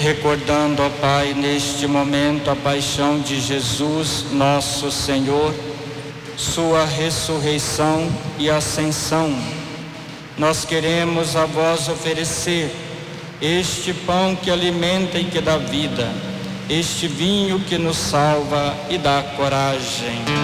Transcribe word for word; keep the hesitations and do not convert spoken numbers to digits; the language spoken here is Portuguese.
recordando, ó Pai, neste momento a paixão de Jesus, nosso Senhor, sua ressurreição e ascensão, nós queremos a vós oferecer este pão que alimenta e que dá vida, este vinho que nos salva e dá coragem.